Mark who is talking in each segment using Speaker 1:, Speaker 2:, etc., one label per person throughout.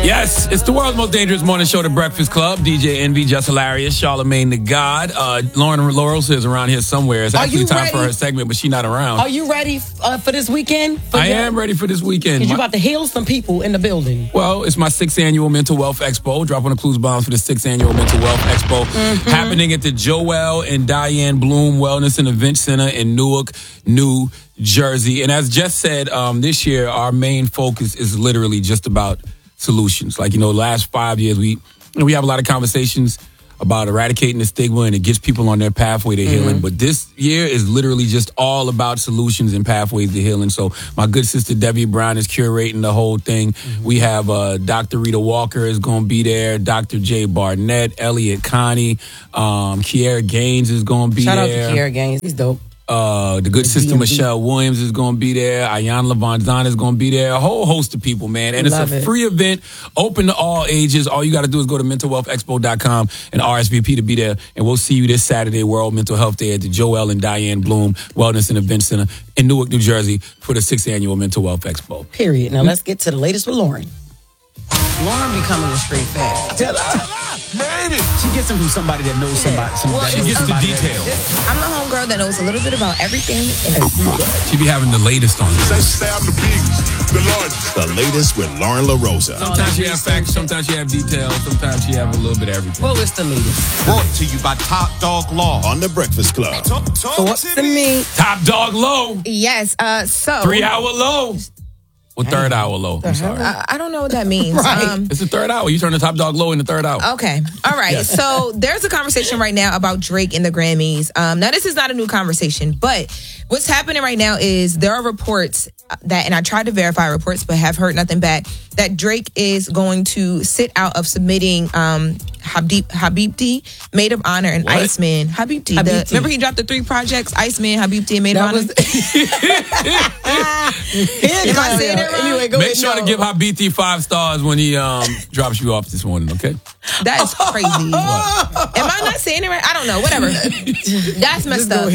Speaker 1: Yes, it's the world's most dangerous morning show, The Breakfast Club. DJ Envy, Just Hilarious, Charlamagne the God. Lauren Laurels is around here somewhere. It's actually time for her segment, but she's not around.
Speaker 2: Are you ready for this weekend?
Speaker 1: I am ready for this weekend.
Speaker 2: Because you about to heal some people in the building.
Speaker 1: Well, it's my 6th annual Mental Wealth Expo. Dropping the clues bombs for the 6th annual Mental Wealth Expo. Happening at the Joel and Diane Bloom Wellness and Event Center in Newark, New Jersey. And as Jess said, this year, our main focus is literally just about solutions. Like, the last 5 years, we have a lot of conversations about eradicating the stigma, and it gets people on their pathway to healing. But this year is literally just all about solutions and pathways to healing. So my good sister Debbie Brown is curating the whole thing. We have Dr. Rita Walker is going to be there, Dr. Jay Barnett, Elliot Connie, Kiera Gaines is going to be there.
Speaker 2: Shout out to Kiera Gaines. He's dope.
Speaker 1: The good sister DMV. Michelle Williams is going to be there. Ayanna Lavanzana is going to be there. A whole host of people, man. And it's a free event, open to all ages. All you got to do is go to mentalwealthexpo.com and RSVP to be there. And we'll see you this Saturday, World Mental Health Day, at the Joel and Diane Bloom Wellness and Event Center in Newark, New Jersey for the 6th annual Mental Wealth Expo.
Speaker 2: Period. Now let's get to the latest with Lauren. Lauren becoming a straight fat.
Speaker 3: Tell her. Made it. She gets them from somebody that knows somebody.
Speaker 1: She gets the details.
Speaker 4: I'm the homegirl that knows a little bit about everything.
Speaker 1: She be having the latest on this.
Speaker 3: The biggest, the largest. The latest with Lauren LaRosa.
Speaker 1: Sometimes she have facts, sometimes she have details, sometimes she have a little bit of everything.
Speaker 2: Well, it's the latest.
Speaker 3: Brought to you by Top Dog Law on The Breakfast Club.
Speaker 2: So what's the meat?
Speaker 1: Top Dog Low.
Speaker 4: Yes, so
Speaker 1: 3 hour low. Well, third hour low. I'm sorry.
Speaker 4: I don't know what that means.
Speaker 2: Right.
Speaker 1: It's the third hour. You turn the Top Dog Low in the third hour.
Speaker 4: Okay. All right.
Speaker 1: Yes.
Speaker 4: So there's a conversation right now about Drake and the Grammys. Now, this is not a new conversation, but what's happening right now is there are reports that, and I tried to verify reports, but have heard nothing back, that Drake is going to sit out of submitting Habibti, Maid of Honor, and
Speaker 1: What?
Speaker 4: Iceman. Habibti. Remember he dropped the 3 projects, Iceman, Habibti, and Maid of Honor? Am I saying it wrong?
Speaker 2: Anyway, go
Speaker 1: Make
Speaker 2: ahead.
Speaker 1: sure to give Habibti 5 stars when he drops you off this morning, okay?
Speaker 4: That is crazy. Am I not saying it right? I don't know. Whatever. That's messed up.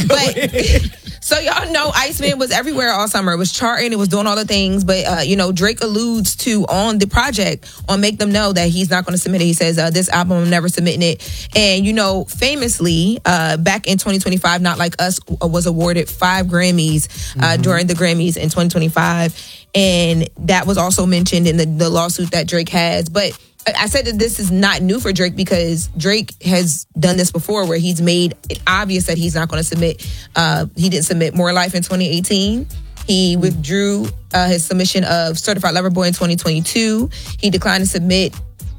Speaker 4: But so y'all know Iceman was everywhere all summer. It was charting. It was doing all the things. But, Drake alludes to on the project on Make Them Know that he's not going to submit it. He says, this album, I'm never submitting it. And, famously, back in 2025, Not Like Us was awarded 5 Grammys during the Grammys in 2025. And that was also mentioned in the lawsuit that Drake has. But I said that this is not new for Drake because Drake has done this before where he's made it obvious that he's not going to submit. He didn't submit More Life in 2018. He withdrew his submission of Certified Lover Boy in 2022. He declined to submit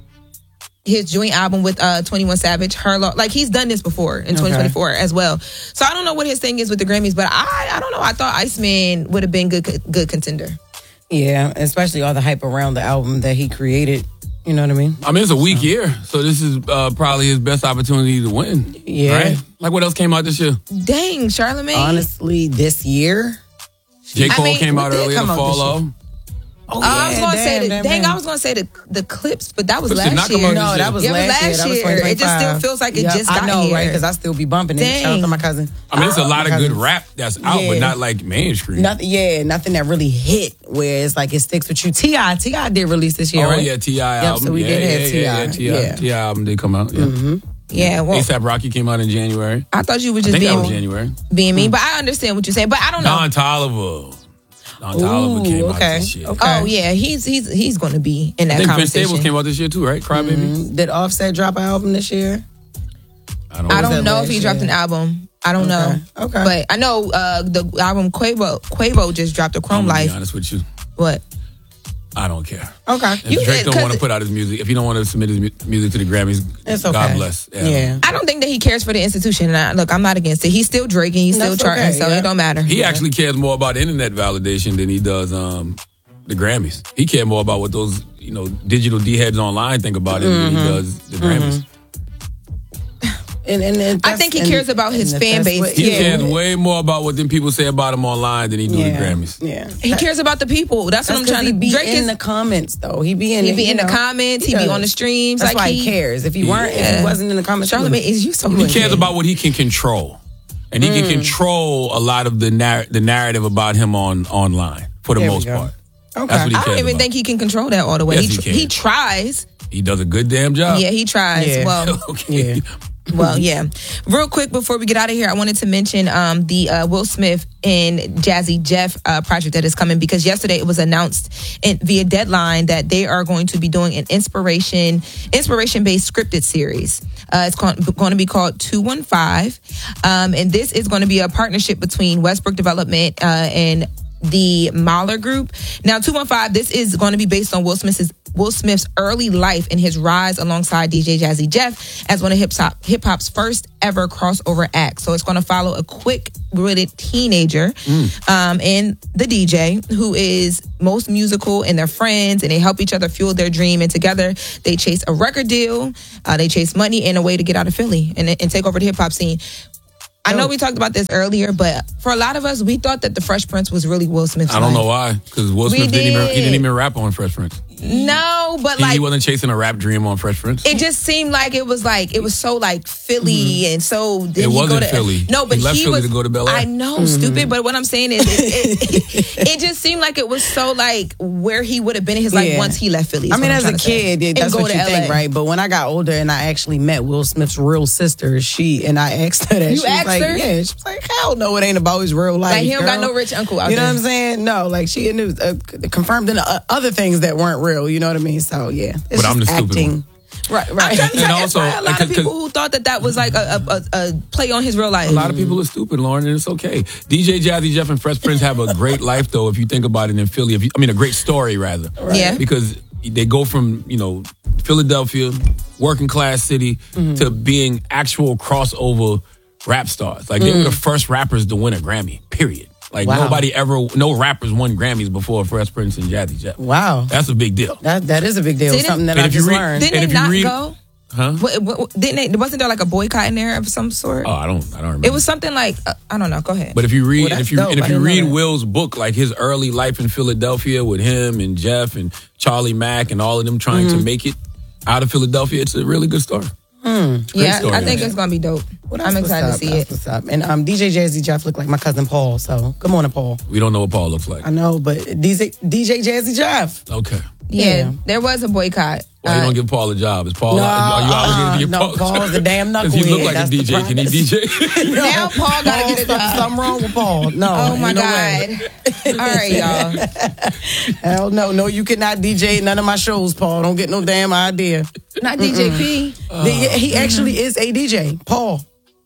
Speaker 4: his joint album with 21 Savage, Her Law. Like, he's done this before in 2024 as well. So I don't know what his thing is with the Grammys, but I don't know. I thought Iceman would have been good contender.
Speaker 2: Yeah, especially all the hype around the album that he created. You know what I mean?
Speaker 1: I mean, it's a weak year, so this is probably his best opportunity to win.
Speaker 2: Yeah.
Speaker 1: Right? Like, what else came out this year?
Speaker 4: Dang, Charlamagne.
Speaker 2: Honestly, this year.
Speaker 1: J. Cole came
Speaker 2: what
Speaker 1: out
Speaker 2: did
Speaker 1: earlier
Speaker 2: come
Speaker 1: to
Speaker 2: out
Speaker 1: fall
Speaker 2: this year?
Speaker 1: off.
Speaker 2: Oh,
Speaker 4: I was going to say
Speaker 2: damn.
Speaker 4: I was going to say the Clips, but that was
Speaker 1: Clips did not
Speaker 4: last
Speaker 1: come
Speaker 4: year.
Speaker 1: out this
Speaker 2: No,
Speaker 1: year.
Speaker 2: that was
Speaker 4: Yeah, it was
Speaker 2: last year.
Speaker 4: last
Speaker 2: That was
Speaker 4: year.
Speaker 2: 2025.
Speaker 4: It just still feels like it just got
Speaker 2: I know,
Speaker 4: here.
Speaker 2: right? Because I still be bumping it. Shout out to my cousin.
Speaker 1: I mean, it's a lot of good
Speaker 2: Cousins.
Speaker 1: rap that's out, but not like mainstream.
Speaker 2: Nothing that really hit where it's like it sticks with you. T.I. did release this year,
Speaker 1: Oh,
Speaker 2: right?
Speaker 1: yeah, T.I. album.
Speaker 2: So we did have T.I.
Speaker 1: T.I. album did come out. Yeah.
Speaker 4: Yeah, well,
Speaker 1: ASAP Rocky came out in January.
Speaker 4: I thought you were
Speaker 1: I
Speaker 4: just
Speaker 1: think that was
Speaker 4: being
Speaker 1: January.
Speaker 4: mean, but I understand what you're saying. But I don't know.
Speaker 1: Don Toliver. Don Toliver came out this year.
Speaker 2: Okay.
Speaker 4: Oh yeah, he's going to be in that
Speaker 1: I think Vince
Speaker 4: conversation.
Speaker 1: Staples came out this year too, right? Crybaby.
Speaker 2: Did Offset drop an album this year?
Speaker 1: I don't
Speaker 4: I
Speaker 1: know.
Speaker 4: don't know if he
Speaker 2: last
Speaker 4: dropped
Speaker 2: year?
Speaker 4: an album. I don't know.
Speaker 2: Okay.
Speaker 4: But I know the album Quavo just dropped a Chrome
Speaker 1: I'm gonna
Speaker 4: Life.
Speaker 1: be honest with you.
Speaker 4: What?
Speaker 1: I don't care.
Speaker 2: Okay.
Speaker 1: If Drake don't want to put out his music, if he don't want to submit his music to the Grammys,
Speaker 2: It's okay.
Speaker 1: God bless.
Speaker 2: Yeah.
Speaker 4: I don't think that he cares for the institution. And look, I'm not against it. He's still Drake and he's still
Speaker 2: That's
Speaker 4: charting,
Speaker 2: okay,
Speaker 4: so
Speaker 2: yeah.
Speaker 4: it don't matter.
Speaker 1: He actually cares more about internet validation than he does the Grammys. He cares more about what those digital D heads online think about it than he does the Grammys.
Speaker 2: And
Speaker 4: I think he cares about his fan base.
Speaker 1: He cares way more about what them people say about him online than he do the Grammys.
Speaker 2: Yeah.
Speaker 4: He cares about the people. That's what I'm trying to.
Speaker 2: be
Speaker 4: Drake
Speaker 2: in
Speaker 4: is
Speaker 2: the comments though. He be in
Speaker 4: the comments. He be on the streams.
Speaker 2: That's
Speaker 4: like
Speaker 2: why he cares. If he wasn't in the comments,
Speaker 4: Charlamagne, is you so
Speaker 1: He cares about what he can control, and he can control a lot of the narrative about him online for the most part. That's what he
Speaker 4: I don't
Speaker 1: cares
Speaker 4: even
Speaker 1: about.
Speaker 4: think he can control that all the way.
Speaker 1: Yes, he can.
Speaker 4: He tries.
Speaker 1: He does a good damn job.
Speaker 4: Yeah, he tries.
Speaker 2: Yeah.
Speaker 4: Well,
Speaker 1: Okay.
Speaker 2: Yeah.
Speaker 4: well, yeah. Real quick before we get out of here, I wanted to mention the Will Smith and Jazzy Jeff project that is coming, because yesterday it was announced via Deadline that they are going to be doing an inspiration-based scripted series. It's going to be called 215, and this is going to be a partnership between Westbrook Development and the Mahler Group. Now, 215, this is going to be based on Will Smith's early life and his rise alongside DJ Jazzy Jeff as one of hip-hop's first ever crossover acts. So it's going to follow a quick-witted teenager and the DJ who is most musical, and they're friends, and they help each other fuel their dream, and together they chase a record deal, they chase money and a way to get out of Philly and take over the hip-hop scene. I know we talked about this earlier, but for a lot of us, we thought that the Fresh Prince was really Will Smith's
Speaker 1: I don't
Speaker 4: life.
Speaker 1: know why, because Will Smith didn't even rap on Fresh Prince.
Speaker 4: No, but
Speaker 1: He wasn't chasing a rap dream on Fresh Prince.
Speaker 4: it just seemed like it was so like Philly, and so
Speaker 1: It wasn't Philly.
Speaker 4: No, but
Speaker 1: he left Philly
Speaker 4: was
Speaker 1: to go to Bel Air.
Speaker 4: I know, stupid. But what I'm saying is, it just seemed like it was so like where he would have been in his life once he left Philly.
Speaker 2: I mean, as a kid, that's what you think,
Speaker 4: LA.
Speaker 2: right? But when I got older and I actually met Will Smith's real sister, and I asked her that.
Speaker 4: You
Speaker 2: she was
Speaker 4: asked
Speaker 2: like,
Speaker 4: her?
Speaker 2: Yeah, she was like, hell no, it ain't about his real life.
Speaker 4: Like, he don't got
Speaker 2: girl.
Speaker 4: no rich uncle out
Speaker 2: You know
Speaker 4: there.
Speaker 2: what I'm saying? No, like she knew, confirmed in other things that weren't real. You know what I mean? So yeah, it's
Speaker 1: But I'm the
Speaker 2: just
Speaker 1: stupid
Speaker 2: acting.
Speaker 1: one.
Speaker 2: Right.
Speaker 4: I'm trying to
Speaker 1: And
Speaker 4: tell you,
Speaker 1: also,
Speaker 4: that's why a lot of people who thought that was like a play on his real life.
Speaker 1: A lot of people are stupid, Lauren, and it's okay. DJ Jazzy Jeff and Fresh Prince have a great life, though, if you think about it in Philly. A great story, rather.
Speaker 4: Right. Yeah.
Speaker 1: Because they go from, Philadelphia, working class city, to being actual crossover rap stars. Like, they were the first rappers to win a Grammy, period. Like,
Speaker 2: Wow.
Speaker 1: no rappers won Grammys before Fresh Prince and Jazzy Jeff.
Speaker 2: Wow,
Speaker 1: That's a big deal.
Speaker 2: that is a big deal.
Speaker 4: Didn't-
Speaker 2: Something that
Speaker 1: and
Speaker 2: I
Speaker 1: if you
Speaker 2: just
Speaker 1: read-
Speaker 2: learned.
Speaker 4: Didn't
Speaker 1: And
Speaker 4: they
Speaker 1: if you
Speaker 4: not
Speaker 1: read-
Speaker 4: go?
Speaker 1: Huh?
Speaker 4: Wasn't there like a boycott in there of some sort?
Speaker 1: Oh, I don't remember.
Speaker 4: It was something like I don't know. Go ahead.
Speaker 1: But if you read,
Speaker 2: Well, that's
Speaker 1: if you
Speaker 2: dope. I didn't know that.
Speaker 1: Will's book, like his early life in Philadelphia with him and Jeff and Charlie Mack and all of them trying to make it out of Philadelphia, it's a really good story.
Speaker 4: yeah,
Speaker 1: story,
Speaker 4: I think
Speaker 1: man.
Speaker 4: it's gonna be dope.
Speaker 2: Well, that's
Speaker 4: I'm
Speaker 2: what's
Speaker 4: excited to
Speaker 2: up.
Speaker 4: see
Speaker 2: That's
Speaker 4: it.
Speaker 2: what's up. And DJ Jazzy Jeff looked like my cousin Paul. So good morning, Paul.
Speaker 1: We don't know what Paul looks like.
Speaker 2: I know, but DJ Jazzy Jeff.
Speaker 1: Okay.
Speaker 4: Yeah, there was a boycott.
Speaker 1: Why you don't give Paul a job? Is Paul?
Speaker 2: No,
Speaker 1: are you obligated to give
Speaker 2: no,
Speaker 1: Paul?
Speaker 2: Paul's a damn
Speaker 1: Because he
Speaker 2: knucklehead.
Speaker 1: look like
Speaker 2: That's
Speaker 1: a
Speaker 2: the
Speaker 1: DJ. Can he
Speaker 2: problem.
Speaker 1: DJ?
Speaker 4: Now Paul gotta get a job.
Speaker 2: Something wrong with Paul. No.
Speaker 4: Oh my
Speaker 2: ain't no way.
Speaker 4: God! All right, y'all.
Speaker 2: Hell no. No, you cannot DJ none of my shows, Paul. Don't get no damn idea.
Speaker 4: Not DJ P.
Speaker 2: He actually is a DJ. Paul.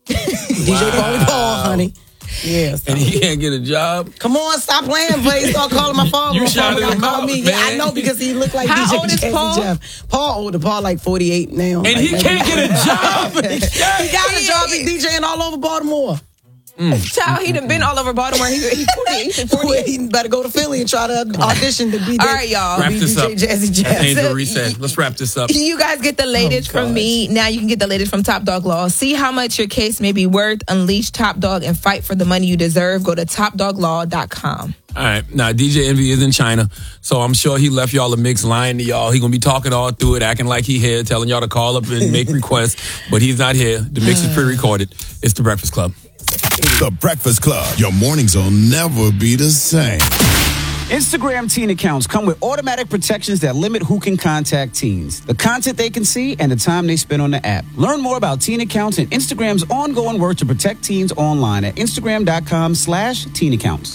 Speaker 2: DJ Paul, honey. Yes.
Speaker 1: And he can't get a job.
Speaker 2: Come on, stop playing, please. Start calling my phone.
Speaker 1: You
Speaker 2: My
Speaker 1: shouted
Speaker 2: phone
Speaker 1: him
Speaker 2: call
Speaker 1: out,
Speaker 2: me.
Speaker 1: man.
Speaker 2: Yeah, I know, because he looked like
Speaker 4: How
Speaker 2: DJ
Speaker 4: old is
Speaker 2: Jazzy
Speaker 4: Paul?
Speaker 2: Jeff. Paul older. Paul like 48 now.
Speaker 1: And
Speaker 2: Like,
Speaker 1: he
Speaker 2: maybe-
Speaker 1: can't get a job.
Speaker 2: He got a job at DJing all over Baltimore.
Speaker 4: Child, he done been all over Baltimore. He 48.
Speaker 2: He better go to Philly and try to audition to be
Speaker 4: All right, y'all.
Speaker 1: Wrap this up.
Speaker 2: DJ Jazzy Jeff.
Speaker 1: As Angel Reese said, let's wrap this up.
Speaker 4: You guys get the latest from me. Now you can get the latest from Top Dog Law. See how much your case may be worth. Unleash Top Dog and fight for the money you deserve. Go to topdoglaw.com.
Speaker 1: All right. Now, DJ Envy is in China, so I'm sure he left y'all a mix lying to y'all. He going to be talking all through it, acting like he here, telling y'all to call up and make requests, but he's not here. The mix is pre-recorded. It's The Breakfast Club.
Speaker 3: The Breakfast Club. Your mornings will never be the same.
Speaker 5: Instagram teen accounts come with automatic protections that limit who can contact teens, the content they can see, and the time they spend on the app. Learn more about teen accounts and Instagram's ongoing work to protect teens online at Instagram.com/teen accounts.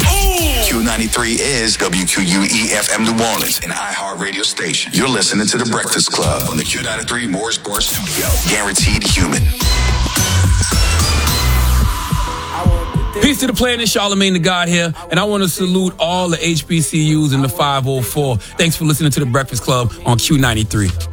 Speaker 6: Q93 is WQUE-FM New Orleans, an iHeartRadio station. You're listening to The Breakfast Club on the Q93 Morris Bar Studio. Guaranteed human.
Speaker 1: Peace to the planet, Charlemagne the God here, and I want to salute all the HBCUs in the 504. Thanks for listening to The Breakfast Club on Q93.